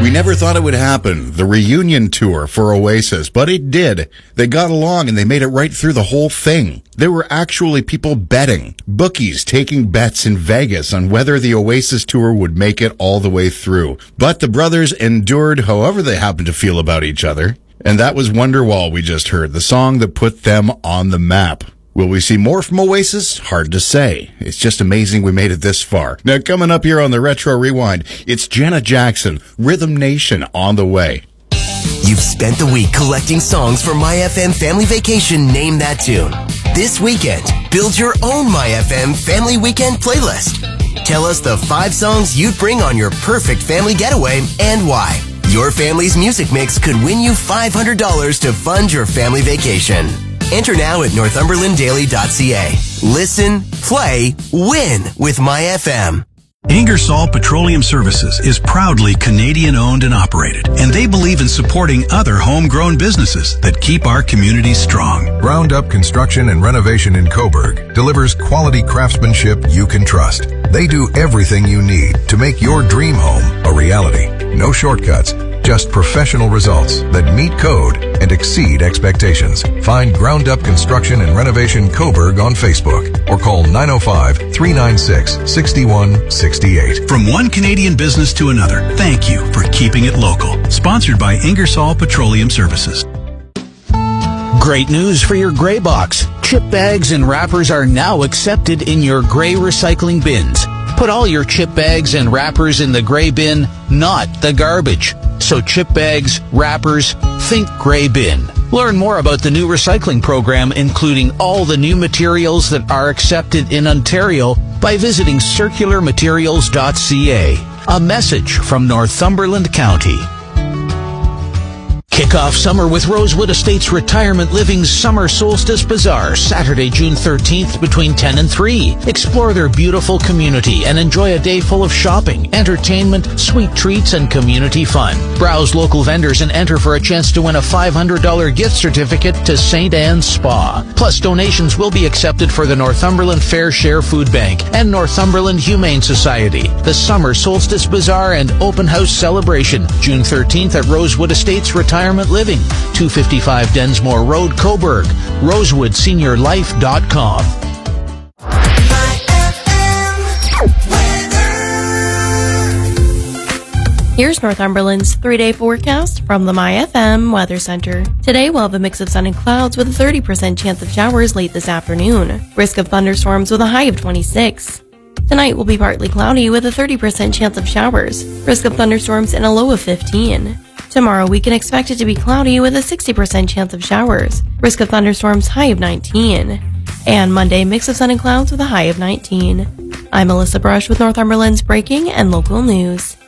We never thought it would happen, the reunion tour for Oasis, but it did. They got along and they made it right through the whole thing. There were actually people betting, bookies taking bets in Vegas on whether the Oasis tour would make it all the way through. But the brothers endured however they happened to feel about each other. And that was Wonderwall we just heard, the song that put them on the map. Will we see more from Oasis? Hard to say. It's just amazing we made it this far. Now, coming up here on the Retro Rewind, it's Janet Jackson, Rhythm Nation on the way. You've spent the week collecting songs for MyFM Family Vacation Name That Tune. This weekend, build your own MyFM Family Weekend playlist. Tell us the 5 songs you'd bring on your perfect family getaway and why. Your family's music mix could win you $500 to fund your family vacation. Enter now at northumberlanddaily.ca. Listen, play, win with MyFM. Ingersoll Petroleum Services is proudly Canadian-owned and operated, and they believe in supporting other homegrown businesses that keep our communities strong. Ground Up Construction and Renovation in Cobourg delivers quality craftsmanship you can trust. They do everything you need to make your dream home a reality. No shortcuts, just professional results that meet code and exceed expectations. Find Ground Up Construction and Renovation Cobourg on Facebook or call 905-396-6168. From one Canadian business to another, thank you for keeping it local. Sponsored by Ingersoll Petroleum Services. Great news for your gray box. Chip bags and wrappers are now accepted in your gray recycling bins. Put all your chip bags and wrappers in the gray bin, not the garbage. So chip bags, wrappers, think gray bin. Learn more about the new recycling program, including all the new materials that are accepted in Ontario, by visiting circularmaterials.ca. A message from Northumberland County. Kick off summer with Rosewood Estates Retirement Living's Summer Solstice Bazaar, Saturday, June 13th between 10 and 3. Explore their beautiful community and enjoy a day full of shopping, entertainment, sweet treats, and community fun. Browse local vendors and enter for a chance to win a $500 gift certificate to St. Anne's Spa. Plus, donations will be accepted for the Northumberland Fair Share Food Bank and Northumberland Humane Society. The Summer Solstice Bazaar and Open House Celebration, June 13th at Rosewood Estates Retirement Living, 255 Densmore Road, Cobourg. RosewoodSeniorLife.com. Here's Northumberland's 3-day forecast from the MyFM Weather Center. Today we'll have a mix of sun and clouds with a 30% chance of showers late this afternoon. Risk of thunderstorms with a high of 26. Tonight will be partly cloudy with a 30% chance of showers. Risk of thunderstorms and a low of 15. Tomorrow we can expect it to be cloudy with a 60% chance of showers. Risk of thunderstorms, high of 19. And Monday, mix of sun and clouds with a high of 19. I'm Melissa Brush with Northumberland's breaking and local news.